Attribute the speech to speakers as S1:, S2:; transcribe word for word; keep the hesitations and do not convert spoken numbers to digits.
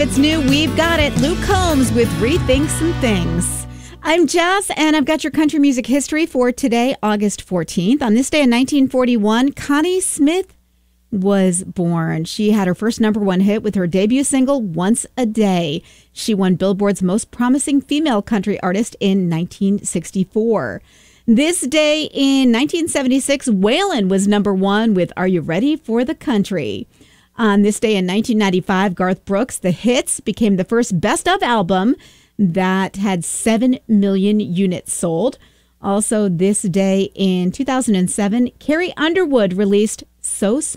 S1: It's new. We've got it. Luke Combs with Rethink Some Things. I'm Jess, and I've got your country music history for today, August fourteenth. On this day in nineteen forty-one, Connie Smith was born. She had her first number one hit with her debut single, Once a Day. She won Billboard's Most Promising Female Country Artist in nineteen sixty-four. This day in nineteen seventy-six, Waylon was number one with Are You Ready for the Country? On this day in nineteen ninety-five, Garth Brooks' The Hits became the first best of album that had seven million units sold. Also, this day in two thousand seven, Carrie Underwood released So